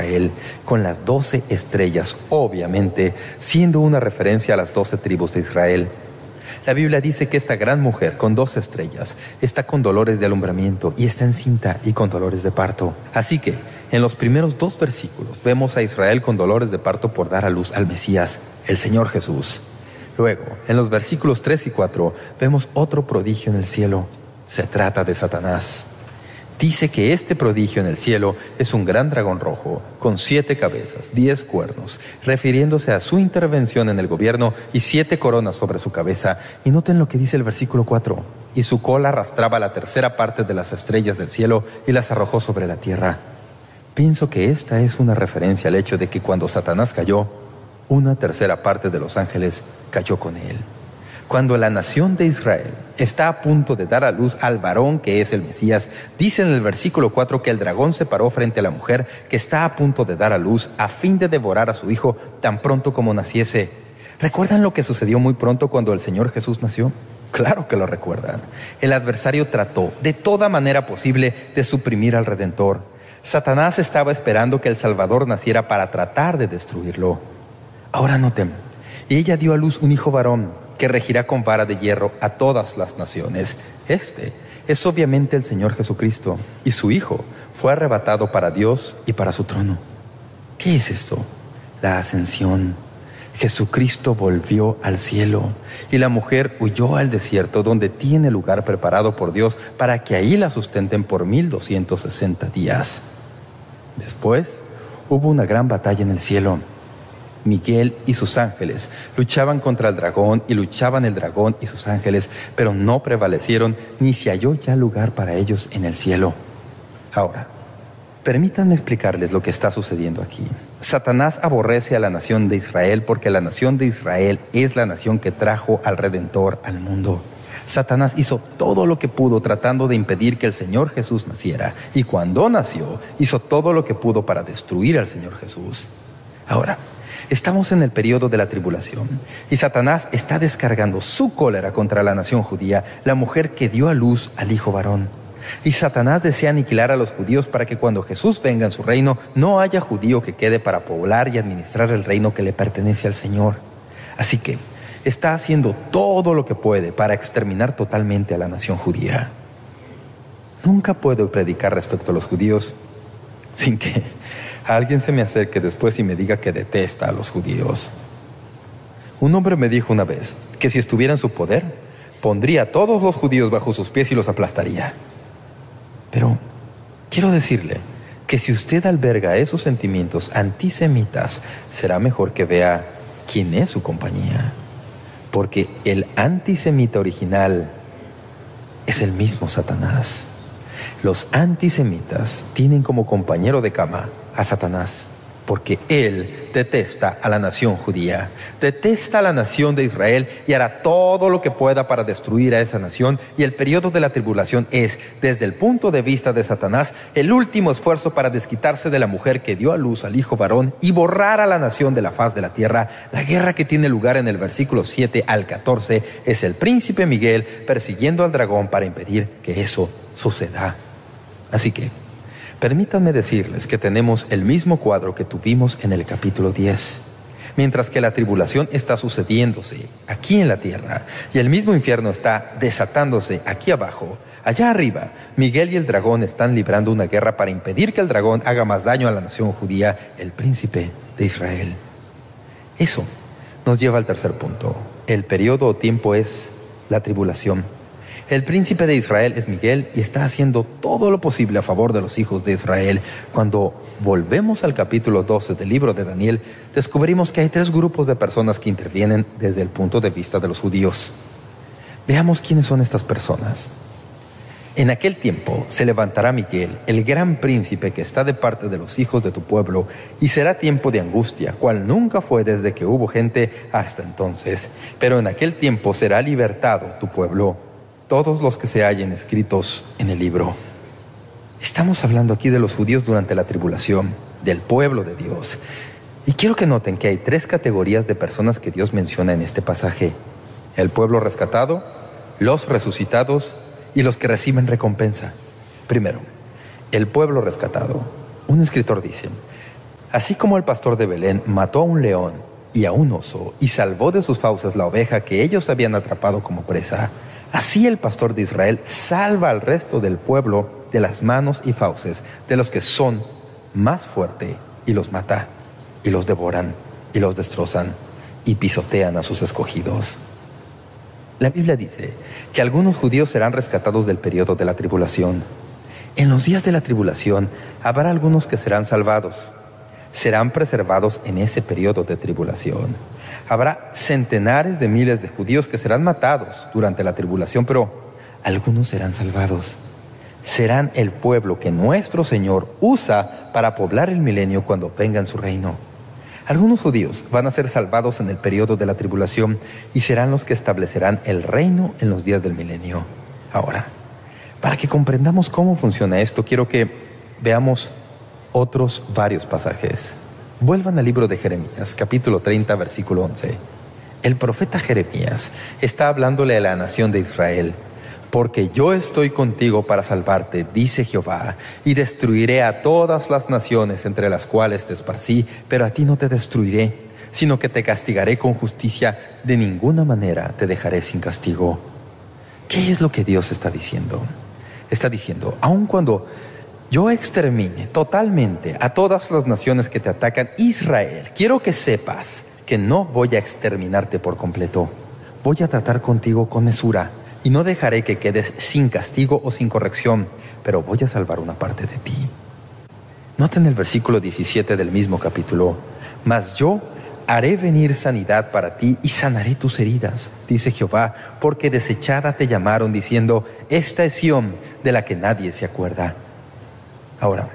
Israel con las 12 estrellas, obviamente siendo una referencia a las 12 tribus de Israel. La Biblia dice que esta gran mujer con 12 estrellas está con dolores de alumbramiento y está encinta y con dolores de parto. Así que en los primeros 2 versículos vemos a Israel con dolores de parto por dar a luz al Mesías, el Señor Jesús. Luego, en los versículos 3 y 4, vemos otro prodigio en el cielo. Se trata de Satanás. Dice que este prodigio en el cielo es un gran dragón rojo, con 7 cabezas, 10 cuernos, refiriéndose a su intervención en el gobierno y 7 coronas sobre su cabeza. Y noten lo que dice el versículo 4. Y su cola arrastraba la tercera parte de las estrellas del cielo y las arrojó sobre la tierra. Pienso que esta es una referencia al hecho de que cuando Satanás cayó, una tercera parte de los ángeles cayó con él. Cuando la nación de Israel está a punto de dar a luz al varón que es el Mesías, dice en el versículo 4 que el dragón se paró frente a la mujer que está a punto de dar a luz a fin de devorar a su hijo tan pronto como naciese. ¿Recuerdan lo que sucedió muy pronto cuando el Señor Jesús nació? Claro que lo recuerdan. El adversario trató de toda manera posible de suprimir al Redentor. Satanás estaba esperando que el Salvador naciera para tratar de destruirlo. Ahora noten, ella dio a luz un hijo varón que regirá con vara de hierro a todas las naciones. Este es obviamente el Señor Jesucristo, y su Hijo fue arrebatado para Dios y para su trono. ¿Qué es esto? La ascensión. Jesucristo volvió al cielo, y la mujer huyó al desierto, donde tiene lugar preparado por Dios para que ahí la sustenten por 1260 días. Después hubo una gran batalla en el cielo. Miguel y sus ángeles luchaban contra el dragón y luchaban el dragón y sus ángeles, pero no prevalecieron ni se halló ya lugar para ellos en el cielo. Ahora, permítanme explicarles lo que está sucediendo aquí. Satanás aborrece a la nación de Israel porque la nación de Israel es la nación que trajo al Redentor al mundo. Satanás hizo todo lo que pudo tratando de impedir que el Señor Jesús naciera, y cuando nació, hizo todo lo que pudo para destruir al Señor Jesús. Ahora, estamos en el periodo de la tribulación y Satanás está descargando su cólera contra la nación judía, la mujer que dio a luz al hijo varón. Y Satanás desea aniquilar a los judíos para que cuando Jesús venga en su reino no haya judío que quede para poblar y administrar el reino que le pertenece al Señor. Así que está haciendo todo lo que puede para exterminar totalmente a la nación judía. Nunca puedo predicar respecto a los judíos sin que alguien se me acerque después y me diga que detesta a los judíos. Un hombre me dijo una vez que si estuviera en su poder, pondría a todos los judíos bajo sus pies y los aplastaría. Pero quiero decirle que si usted alberga esos sentimientos antisemitas, será mejor que vea quién es su compañía. Porque el antisemita original es el mismo Satanás. Los antisemitas tienen como compañero de cama a Satanás, porque él detesta a la nación judía, detesta a la nación de Israel y hará todo lo que pueda para destruir a esa nación. Y el periodo de la tribulación es, desde el punto de vista de Satanás, el último esfuerzo para desquitarse de la mujer que dio a luz al hijo varón y borrar a la nación de la faz de la tierra. La guerra que tiene lugar en el versículo 7 al 14 es el príncipe Miguel persiguiendo al dragón para impedir que eso suceda. Así que permítanme decirles que tenemos el mismo cuadro que tuvimos en el capítulo 10. Mientras que la tribulación está sucediéndose aquí en la tierra y el mismo infierno está desatándose aquí abajo, allá arriba, Miguel y el dragón están librando una guerra para impedir que el dragón haga más daño a la nación judía, el príncipe de Israel. Eso nos lleva al tercer punto. El periodo o tiempo es la tribulación. El príncipe de Israel es Miguel y está haciendo todo lo posible a favor de los hijos de Israel. Cuando volvemos al capítulo 12 del libro de Daniel, descubrimos que hay 3 grupos de personas que intervienen desde el punto de vista de los judíos. Veamos quiénes son estas personas. En aquel tiempo se levantará Miguel, el gran príncipe que está de parte de los hijos de tu pueblo, y será tiempo de angustia, cual nunca fue desde que hubo gente hasta entonces. Pero en aquel tiempo será libertado tu pueblo, todos los que se hallen escritos en el libro. Estamos hablando aquí de los judíos durante la tribulación, del pueblo de Dios. Y quiero que noten que hay 3 categorías de personas que Dios menciona en este pasaje: el pueblo rescatado, los resucitados y los que reciben recompensa. Primero, el pueblo rescatado. Un escritor dice: Así como el pastor de Belén mató a un león y a un oso y salvó de sus fauces la oveja que ellos habían atrapado como presa, así el pastor de Israel salva al resto del pueblo de las manos y fauces de los que son más fuertes, y los mata, y los devoran, y los destrozan, y pisotean a sus escogidos. La Biblia dice que algunos judíos serán rescatados del periodo de la tribulación. En los días de la tribulación habrá algunos que serán salvados. Serán preservados en ese periodo de tribulación. Habrá centenares de miles de judíos que serán matados durante la tribulación, pero algunos serán salvados. Serán el pueblo que nuestro Señor usa para poblar el milenio cuando venga en su reino. Algunos judíos van a ser salvados en el periodo de la tribulación y serán los que establecerán el reino en los días del milenio. Ahora, para que comprendamos cómo funciona esto, quiero que veamos otros varios pasajes. Vuelvan al libro de Jeremías, capítulo 30, versículo 11. El profeta Jeremías está hablándole a la nación de Israel. Porque yo estoy contigo para salvarte, dice Jehová, y destruiré a todas las naciones entre las cuales te esparcí, pero a ti no te destruiré, sino que te castigaré con justicia, de ninguna manera te dejaré sin castigo. ¿Qué es lo que Dios está diciendo? Está diciendo, aun cuando yo extermine totalmente a todas las naciones que te atacan, Israel, quiero que sepas que no voy a exterminarte por completo. Voy a tratar contigo con mesura, y no dejaré que quedes sin castigo o sin corrección, pero voy a salvar una parte de ti. Noten el versículo 17 del mismo capítulo. Mas yo haré venir sanidad para ti y sanaré tus heridas, dice Jehová, porque desechada te llamaron, diciendo, esta es Sión, de la que nadie se acuerda. Ahora,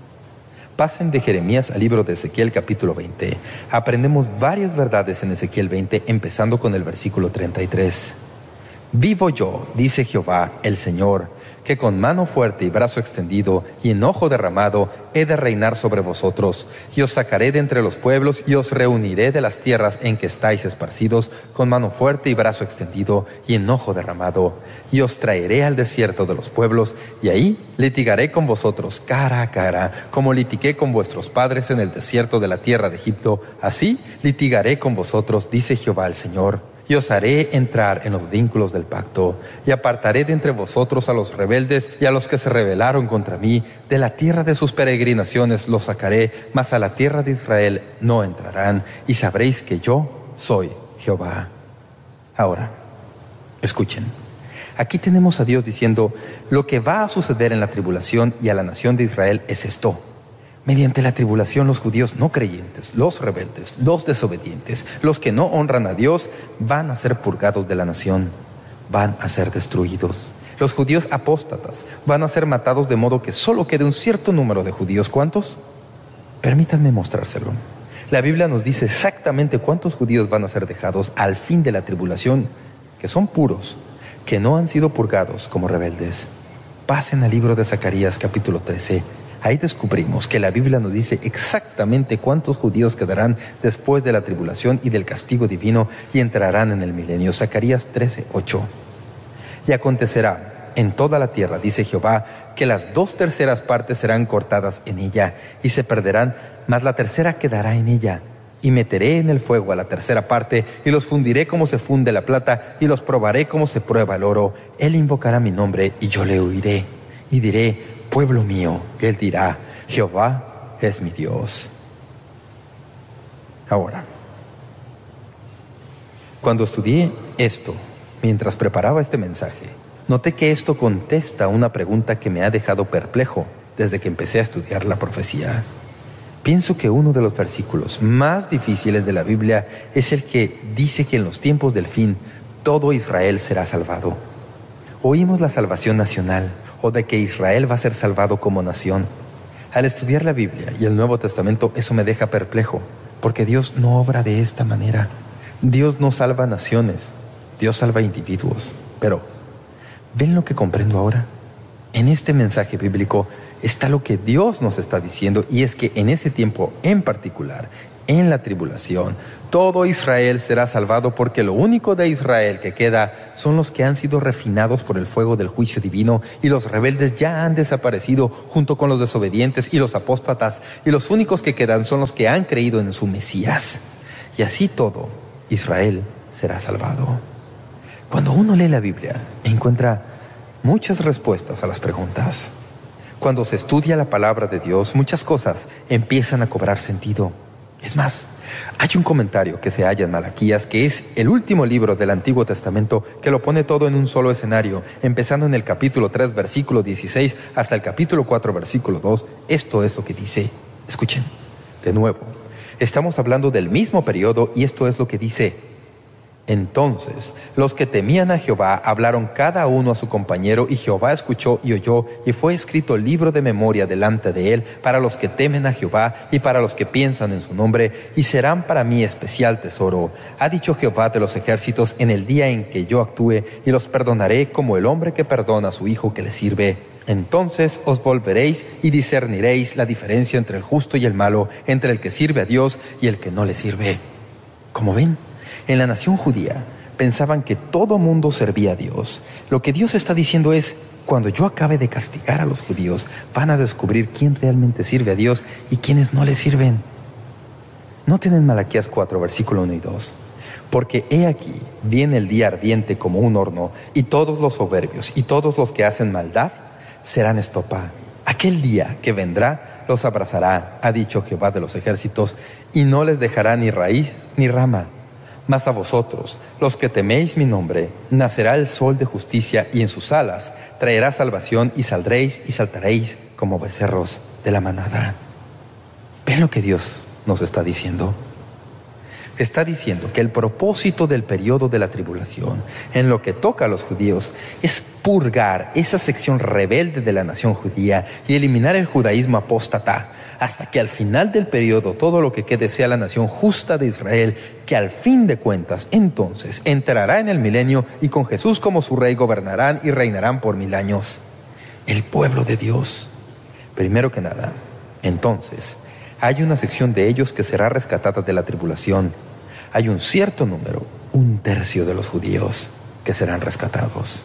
pasen de Jeremías al libro de Ezequiel capítulo 20. Aprendemos varias verdades en Ezequiel 20, empezando con el versículo 33. Vivo yo, dice Jehová el Señor, que con mano fuerte y brazo extendido y enojo derramado he de reinar sobre vosotros, y os sacaré de entre los pueblos y os reuniré de las tierras en que estáis esparcidos, con mano fuerte y brazo extendido y enojo derramado, y os traeré al desierto de los pueblos, y ahí litigaré con vosotros cara a cara, como litigué con vuestros padres en el desierto de la tierra de Egipto, así litigaré con vosotros, dice Jehová el Señor. Y os haré entrar en los vínculos del pacto, y apartaré de entre vosotros a los rebeldes y a los que se rebelaron contra mí. De la tierra de sus peregrinaciones los sacaré, mas a la tierra de Israel no entrarán, y sabréis que yo soy Jehová. Ahora, escuchen. Aquí tenemos a Dios diciendo, lo que va a suceder en la tribulación y a la nación de Israel es esto. Mediante la tribulación, los judíos no creyentes, los rebeldes, los desobedientes, los que no honran a Dios, van a ser purgados de la nación, van a ser destruidos. Los judíos apóstatas van a ser matados de modo que solo quede un cierto número de judíos. ¿Cuántos? Permítanme mostrárselo. La Biblia nos dice exactamente cuántos judíos van a ser dejados al fin de la tribulación, que son puros, que no han sido purgados como rebeldes. Pasen al libro de Zacarías capítulo 13. Ahí descubrimos que la Biblia nos dice exactamente cuántos judíos quedarán después de la tribulación y del castigo divino y entrarán en el milenio. Zacarías 13:8. Y acontecerá en toda la tierra, dice Jehová, que las 2/3 partes serán cortadas en ella y se perderán, mas la tercera quedará en ella. Y meteré en el fuego a la 3/3 parte y los fundiré como se funde la plata y los probaré como se prueba el oro. Él invocará mi nombre y yo le oiré y diré, pueblo mío, y él dirá, Jehová es mi Dios. Ahora, cuando estudié esto, mientras preparaba este mensaje, noté que esto contesta una pregunta que me ha dejado perplejo desde que empecé a estudiar la profecía. Pienso que uno de los versículos más difíciles de la Biblia es el que dice que en los tiempos del fin todo Israel será salvado. Oímos la salvación nacional, o de que Israel va a ser salvado como nación. Al estudiar la Biblia y el Nuevo Testamento, eso me deja perplejo, porque Dios no obra de esta manera. Dios no salva naciones, Dios salva individuos. Pero, ¿ven lo que comprendo ahora? En este mensaje bíblico está lo que Dios nos está diciendo, y es que en ese tiempo en particular, en la tribulación. Todo Israel será salvado, porque lo único de Israel que queda son los que han sido refinados por el fuego del juicio divino, y los rebeldes ya han desaparecido junto con los desobedientes y los apóstatas, y los únicos que quedan son los que han creído en su Mesías. Y así todo Israel será salvado. Cuando uno lee la Biblia, encuentra muchas respuestas a las preguntas. Cuando se estudia la palabra de Dios, muchas cosas empiezan a cobrar sentido. Es más, hay un comentario que se halla en Malaquías, que es el último libro del Antiguo Testamento, que lo pone todo en un solo escenario, empezando en el capítulo 3, versículo 16, hasta el capítulo 4, versículo 2. Esto es lo que dice. Escuchen, de nuevo, estamos hablando del mismo periodo, y esto es lo que dice: entonces los que temían a Jehová hablaron cada uno a su compañero, y Jehová escuchó y oyó, y fue escrito libro de memoria delante de él para los que temen a Jehová y para los que piensan en su nombre, y serán para mí especial tesoro. Ha dicho Jehová de los ejércitos: en el día en que yo actúe, y los perdonaré como el hombre que perdona a su hijo que le sirve. Entonces os volveréis y discerniréis la diferencia entre el justo y el malo, entre el que sirve a Dios y el que no le sirve. Como ven, en la nación judía pensaban que todo mundo servía a Dios. Lo que Dios está diciendo es: cuando yo acabe de castigar a los judíos, van a descubrir quién realmente sirve a Dios y quiénes no le sirven. Noten en Malaquías 4, versículo 1 y 2. Porque he aquí, viene el día ardiente como un horno, y todos los soberbios y todos los que hacen maldad serán estopa. Aquel día que vendrá los abrazará, ha dicho Jehová de los ejércitos, y no les dejará ni raíz ni rama. Mas a vosotros, los que teméis mi nombre, nacerá el sol de justicia, y en sus alas traerá salvación, y saldréis y saltaréis como becerros de la manada. ¿Ven lo que Dios nos está diciendo? Está diciendo que el propósito del periodo de la tribulación, en lo que toca a los judíos, es purgar esa sección rebelde de la nación judía y eliminar el judaísmo apóstata, hasta que al final del periodo todo lo que quede sea la nación justa de Israel, que al fin de cuentas entonces entrará en el milenio, y con Jesús como su rey gobernarán y reinarán por 1000 años. El pueblo de Dios. Primero que nada, entonces, hay una sección de ellos que será rescatada de la tribulación. Hay un cierto número, 1/3 de los judíos, que serán rescatados.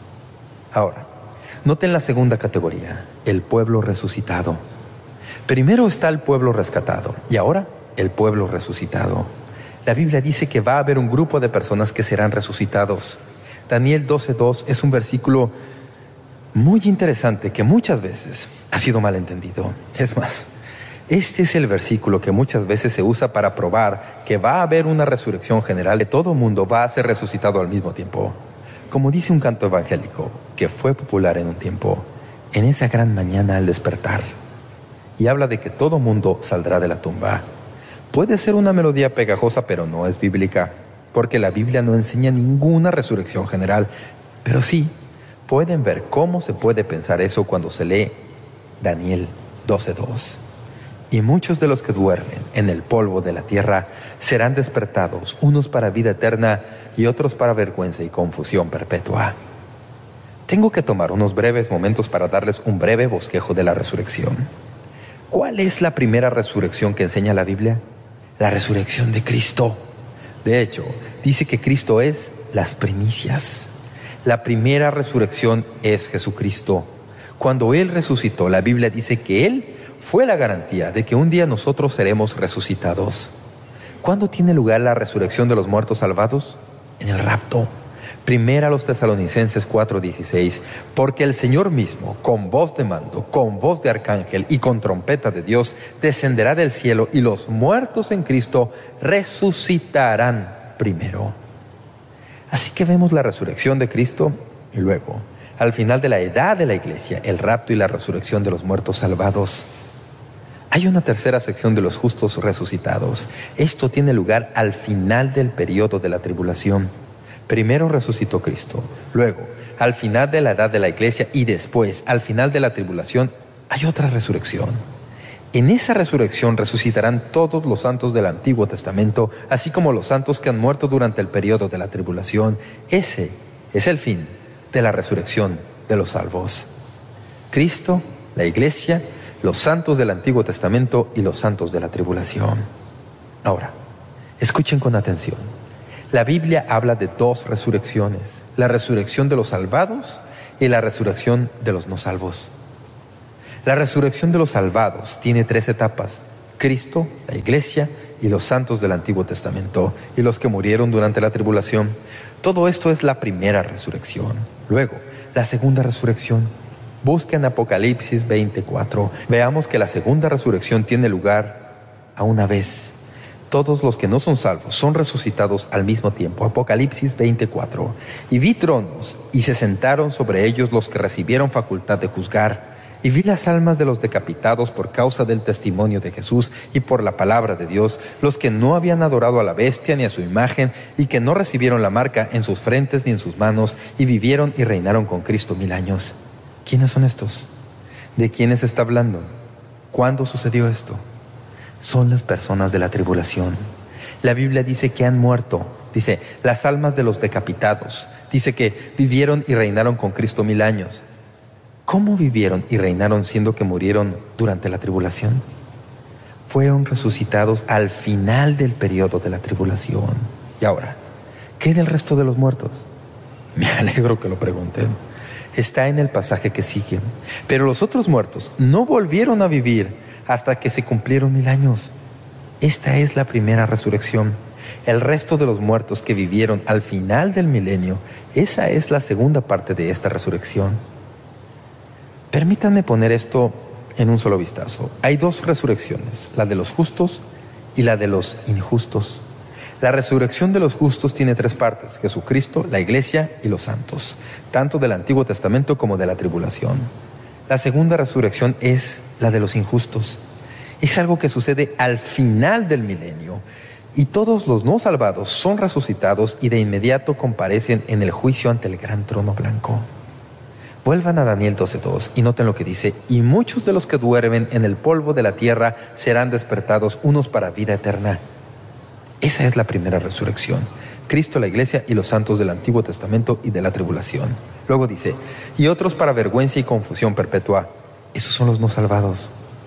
Ahora, noten la segunda categoría, el pueblo resucitado. Primero está el pueblo rescatado, y ahora el pueblo resucitado. La Biblia dice que va a haber un grupo de personas que serán resucitados. Daniel 12:2 es un versículo muy interesante que muchas veces ha sido malentendido. Es más, este es el versículo que muchas veces se usa para probar que va a haber una resurrección general, que todo mundo va a ser resucitado al mismo tiempo. Como dice un canto evangélico que fue popular en un tiempo: en esa gran mañana al despertar. Y habla de que todo mundo saldrá de la tumba. Puede ser una melodía pegajosa, pero no es bíblica, porque la Biblia no enseña ninguna resurrección general. Pero sí, pueden ver cómo se puede pensar eso cuando se lee Daniel 12:2. Y muchos de los que duermen en el polvo de la tierra serán despertados, unos para vida eterna y otros para vergüenza y confusión perpetua. Tengo que tomar unos breves momentos para darles un breve bosquejo de la resurrección. ¿Cuál es la primera resurrección que enseña la Biblia? La resurrección de Cristo. De hecho, dice que Cristo es las primicias. La primera resurrección es Jesucristo. Cuando Él resucitó, la Biblia dice que Él fue la garantía de que un día nosotros seremos resucitados. ¿Cuándo tiene lugar la resurrección de los muertos salvados? En el rapto. Primera a los Tesalonicenses 4:16, porque el Señor mismo, con voz de mando, con voz de arcángel y con trompeta de Dios, descenderá del cielo, y los muertos en Cristo resucitarán primero. Así que vemos la resurrección de Cristo, y luego, al final de la edad de la iglesia, el rapto y la resurrección de los muertos salvados. Hay una tercera sección de los justos resucitados. Esto tiene lugar al final del periodo de la tribulación. Primero resucitó Cristo, luego, al final de la edad de la iglesia, y después, al final de la tribulación, hay otra resurrección. En esa resurrección resucitarán todos los santos del Antiguo Testamento, así como los santos que han muerto durante el periodo de la tribulación. Ese es el fin de la resurrección de los salvos. Cristo, la iglesia, los santos del Antiguo Testamento y los santos de la tribulación. Ahora, escuchen con atención. La Biblia habla de dos resurrecciones: la resurrección de los salvados y la resurrección de los no salvos. La resurrección de los salvados tiene tres etapas: Cristo, la Iglesia y los santos del Antiguo Testamento, y los que murieron durante la tribulación. Todo esto es la primera resurrección. Luego, la segunda resurrección. Busquen Apocalipsis 24. Veamos que la segunda resurrección tiene lugar a una vez. Todos los que no son salvos son resucitados al mismo tiempo. Apocalipsis 24. Y vi tronos, y se sentaron sobre ellos los que recibieron facultad de juzgar. Y vi las almas de los decapitados por causa del testimonio de Jesús y por la palabra de Dios, los que no habían adorado a la bestia ni a su imagen, y que no recibieron la marca en sus frentes ni en sus manos, y vivieron y reinaron con Cristo 1000 años. ¿Quiénes son estos? ¿De quiénes está hablando? ¿Cuándo sucedió esto? Son las personas de la tribulación. La Biblia dice que han muerto. Dice, las almas de los decapitados. Dice que vivieron y reinaron con Cristo 1000 años. ¿Cómo vivieron y reinaron siendo que murieron durante la tribulación? Fueron resucitados al final del periodo de la tribulación. Y ahora, ¿qué del resto de los muertos? Me alegro que lo pregunten. Está en el pasaje que sigue. Pero los otros muertos no volvieron a vivir hasta que se cumplieron 1000 años. Esta es la primera resurrección. El resto de los muertos que vivieron al final del milenio, esa es la segunda parte de esta resurrección. Permítanme poner esto en un solo vistazo. Hay dos resurrecciones, la de los justos y la de los injustos. La resurrección de los justos tiene tres partes: Jesucristo, la Iglesia y los santos, tanto del Antiguo Testamento como de la tribulación. La segunda resurrección es la de los injustos. Es algo que sucede al final del milenio, y todos los no salvados son resucitados y de inmediato comparecen en el juicio ante el gran trono blanco. Vuelvan a Daniel 12:2 y noten lo que dice: y muchos de los que duermen en el polvo de la tierra serán despertados, unos para vida eterna. Esa es la primera resurrección: Cristo, la Iglesia y los santos del Antiguo Testamento y de la tribulación. Luego dice, y otros para vergüenza y confusión perpetua. Esos son los no salvados.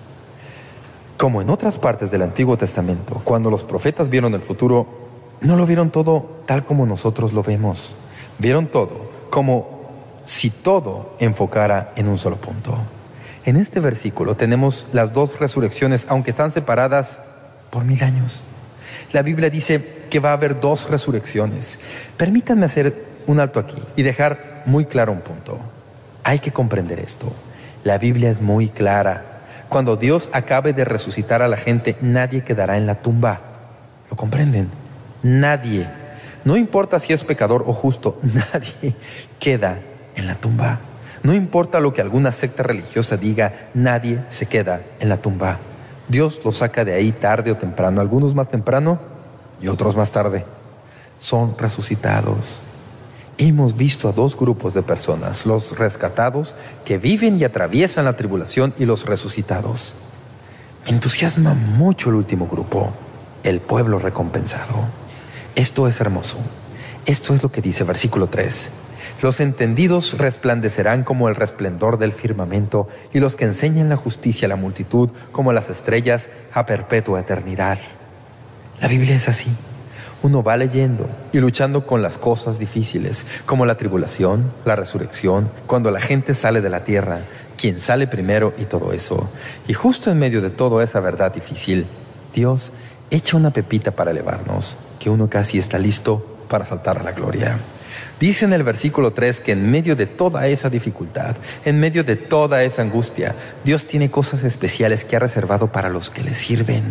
Como en otras partes del Antiguo Testamento, cuando los profetas vieron el futuro, no lo vieron todo tal como nosotros lo vemos. Vieron todo como si todo enfocara en un solo punto. En este versículo tenemos las dos resurrecciones, aunque están separadas por 1000 años. La Biblia dice que va a haber dos resurrecciones. Permítanme hacer un alto aquí y dejar muy claro un punto. Hay que comprender esto. La Biblia es muy clara. Cuando Dios acabe de resucitar a la gente, nadie quedará en la tumba. ¿Lo comprenden? Nadie. No importa si es pecador o justo, nadie queda en la tumba. No importa lo que alguna secta religiosa diga, nadie se queda en la tumba. Dios los saca de ahí tarde o temprano, algunos más temprano y otros más tarde. Son resucitados. Hemos visto a dos grupos de personas: los rescatados que viven y atraviesan la tribulación, y los resucitados. Me entusiasma mucho el último grupo, el pueblo recompensado. Esto es hermoso. Esto es lo que dice versículo 3. Los entendidos resplandecerán como el resplendor del firmamento, y los que enseñan la justicia a la multitud como las estrellas a perpetua eternidad. La Biblia es así. Uno va leyendo y luchando con las cosas difíciles, como la tribulación, la resurrección, cuando la gente sale de la tierra, quién sale primero y todo eso. Y justo en medio de toda esa verdad difícil, Dios echa una pepita para elevarnos, que uno casi está listo para saltar a la gloria. Dice en el versículo 3 que en medio de toda esa dificultad, en medio de toda esa angustia, Dios tiene cosas especiales que ha reservado para los que le sirven.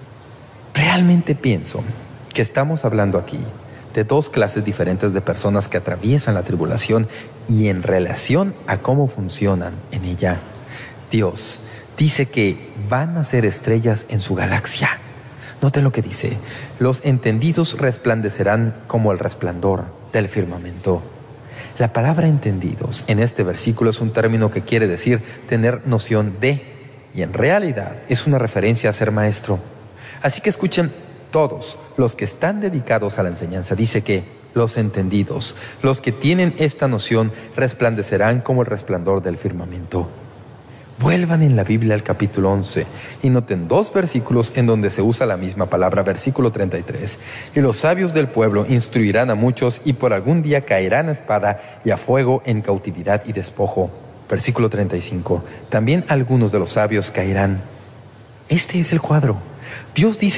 Realmente pienso que estamos hablando aquí de dos clases diferentes de personas que atraviesan la tribulación y en relación a cómo funcionan en ella. Dios dice que van a ser estrellas en su galaxia. Noten lo que dice: los entendidos resplandecerán como el resplandor del firmamento. La palabra entendidos en este versículo es un término que quiere decir tener noción de, y en realidad es una referencia a ser maestro. Así que escuchen, todos los que están dedicados a la enseñanza, dice que los entendidos, los que tienen esta noción, resplandecerán como el resplandor del firmamento. Vuelvan en la Biblia al capítulo 11 y noten 2 versículos en donde se usa la misma palabra, versículo 33. Y los sabios del pueblo instruirán a muchos y por algún día caerán a espada y a fuego en cautividad y despojo. Versículo 35. También algunos de los sabios caerán. Este es el cuadro. Dios dice